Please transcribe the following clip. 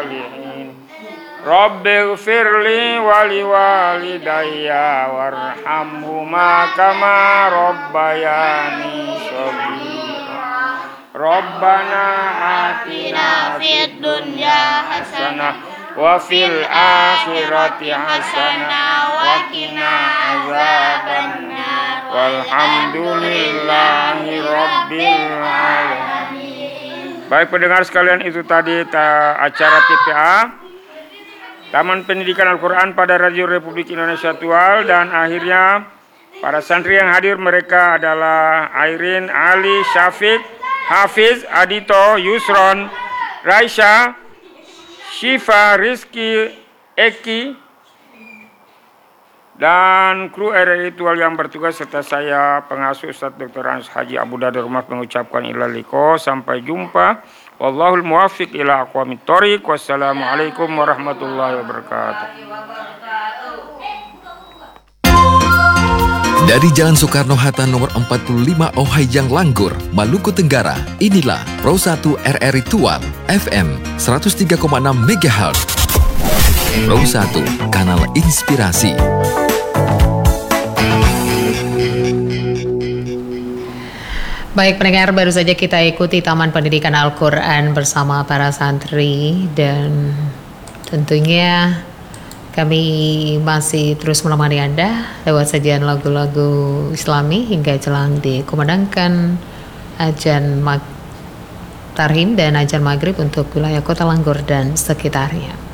salihin. Rabbighfirli wa liwalidayya warhamhuma kama rabbayani shaghira. Rabbana atina fid dunya hasanah wa fil akhirati hasanah wa qina azabannar. Walhamdulillahi rabbil alamin. Baik pendengar sekalian, itu tadi acara TPA Taman Pendidikan Al-Quran pada Radio Republik Indonesia Tual. Dan akhirnya para santri yang hadir mereka adalah Airin, Ali, Syafiq, Hafiz, Adito, Yusron, Raisya, Syifa, Rizky, Eki, dan kru RRI Tual yang bertugas, serta saya pengasuh Ustadz Dr. Hans Haji Abu Dadir Rumah mengucapkan ilal liqa. Sampai jumpa. Wallahul muwaffiq ila aqwamit thoriq. Wassalamualaikum warahmatullahi wabarakatuh. Dari Jalan Soekarno-Hatta nomor 45 Ohayjang Langgur, Maluku Tenggara, inilah Pro 1 RRI Tual FM 103,6 MHz. Pro 1, kanal inspirasi. Baik pendengar, baru saja kita ikuti Taman Pendidikan Al-Quran bersama para santri, dan tentunya kami masih terus menemani Anda lewat sajian lagu-lagu Islami hingga jelang dikumandangkan azan tarhim dan azan maghrib untuk wilayah Kota Langgur dan sekitarnya.